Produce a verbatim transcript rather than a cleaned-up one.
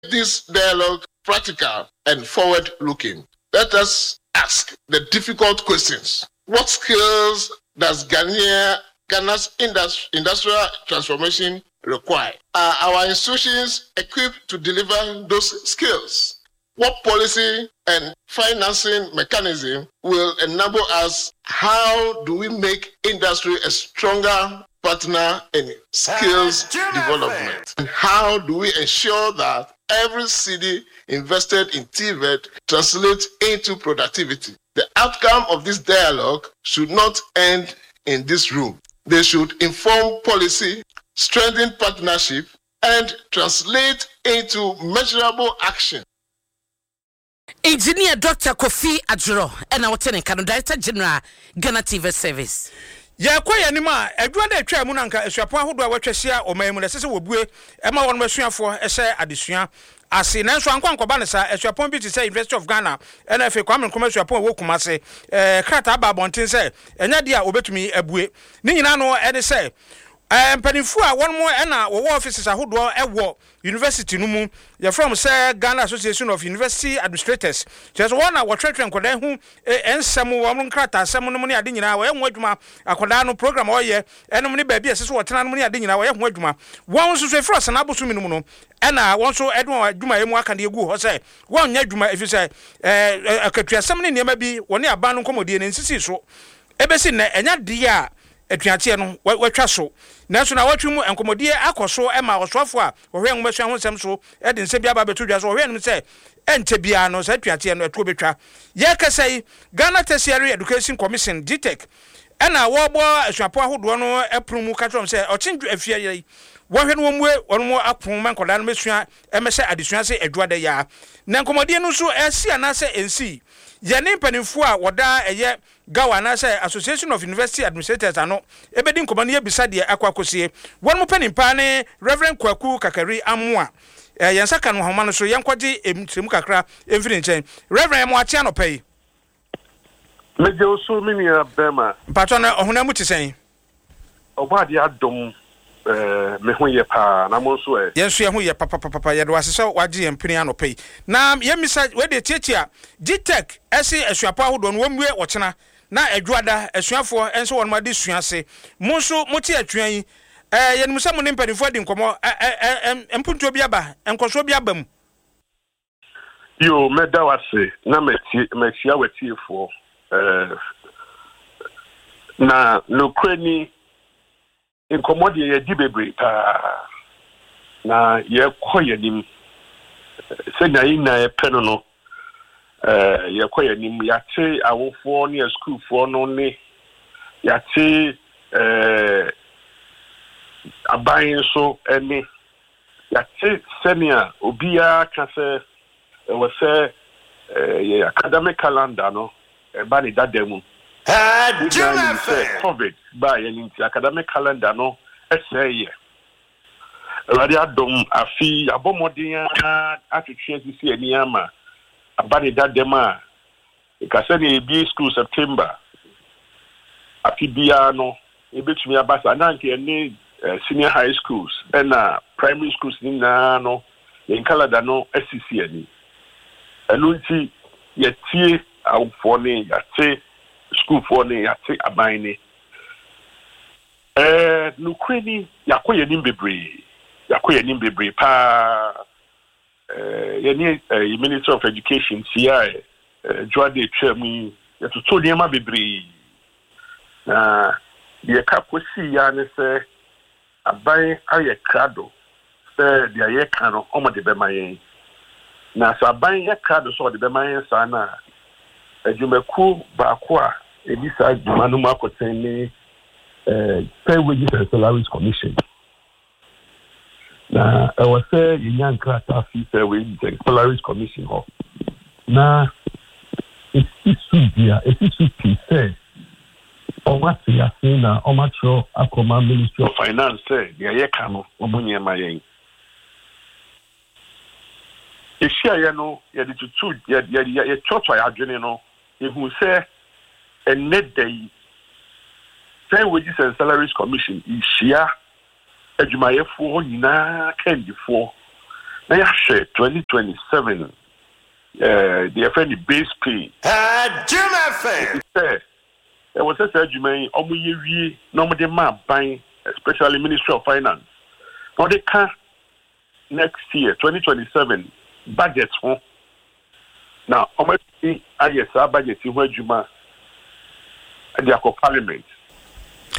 this dialogue practical and forward-looking. Let us ask the difficult questions. What skills does Ghana, Ghana's industri- industrial transformation require? Are our institutions equipped to deliver those skills? What policy and financing mechanism will enable us? How do we make industry a stronger partner in skills development? And how do we ensure that every cedi invested in T V E T translates into productivity? The outcome of this dialogue should not end in this room. They should inform policy, strengthen partnership, and translate into measurable action. Engineer Doctor Kofi Adjuro, and our tenant Director General Ghana T V Service. Ya kwa ya nima edwa da atwa mu nanka esuapo ahodo a watwahia oman mu sese wobue ema won masuafo ehye adesua ase nanso ankwankoba ne sa esuapo bi te say University of Ghana N F A Kwame Nkrumah esuapo wo kumase eh krata ba bonten say enya dia obetumi abue ni nyina no ene say eh mpanifu a won mo ena wo offices ahodo ewo university no mu ya from say Ghana Association of University Administrators just one na watwetwe nkoda hu ensem wo mo nkrata asem no mu ne ade nyina wo ehwo adwuma akoda no program wo ye enom ne baabi asese wo tena no mu ne ade nyina wo ehwo adwuma won so so fro sana bosu minum no ena won so edwuma adwuma emu aka de egu ho say won nya adwuma efi say eh akatwa asem ne niema bi woni aba no komodie ne nsisi so ebesi ne enya de a etuate no watwa so nanso na watwe mu enkomodie akoso e ma osofo a ohwe nwomasuo ho nsem so e de nsem bia ba beto dwa so ohwe nim se ente bia no sa etuate no eto betwa ye kasai Ghana Tertiary Education Commission G T E C ena wo bo asuapo ahodo no epromu ka trom se ochindu afia ye wohwe no mu won mu akon man koda no mesua emese adesua se edwada ya na enkomodie no so esi anase ensi ye ne mpanimfo a woda eye Gawa na say Association of University Administrators ano ebedi nkomani ebisa de akwakosie won mo panimpa ne Reverend Kwaku Kakari Amoa eh yensa kan ho homa no so yenkwaje emtrem kakra emfiri nchen Reverend mo atia no pay meje oso mini abema patron ohuna mu tisen obade adom eh me ho ye pa na mo so eh yenso ye ho ye papa papa ye do asese waje empini ano pay na yemisa we de tietia G T E C ese asuapo ahodo no womwe wochena na edwada asuafo enso won ma de suase monso moti atwan yi eh yenmusa mo ne mpanifo di nkomo empunto bi aba enkoso bi aba mu yo meda wase na meti metia wetiefo eh na no kwani inkomodi ye di bebre pa na ye koyenim se na ina e peno no eh ye koyenim ya che awofo ne school fo no ne ya che eh abayin so ene ya che senior obia ka se e wo se eh academic calendar no e ba ni dademu ah COVID ba ye ni academic calendar no eseye Radi adom afi abomodin atwetwe sisi ani ama abani dadema ikasani bi school September afi bia no ebetumi abasa na nke ni senior high schools and primary schools ni na no en calendar no S C C ani enu nti yetie awfo ni yate school for ni yate aban ni eh nukwani yakoye ni bebre yakoye ni bebre pa eh yeni Minister of Education C I Joade Twemi yatoto niema bebre na ye kaposi ya ne se aban aye krado se dia ye kano omo de be mayen na so aban ye krado so de be mayen sa na adwumaku ba ko a ebisa adwuma no makoten ni eh Pay Wages and Salaries Commission na I was say young crata fee Pay Wages and Salaries Commission ho na it's subia it's supi say o what you are saying na o matro akoma Ministry of Finance say dia ye ka no omunye mayen eshia ye no ye de tutu ye ye ye chocho ya adwene no ehu say enne day Pay Wages and Salaries Commission ishia adwumayefo nyina kandifo na yɛahwɛ twenty twenty-seven uh, the friend base pay uh, Jim F A there was a surgery omo ye wie na omo de ma ban especially Ministry of Finance now they can next year twenty twenty-seven budget ho now omo see ayesa budget ho adwuma at the parliament